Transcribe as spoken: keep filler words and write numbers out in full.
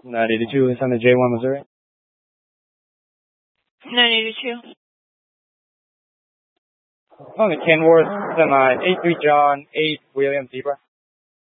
nine eighty-two is on the J one, Missouri. nine eighty-two. On the Kenworth, semi, eight three John, eight William Zebra.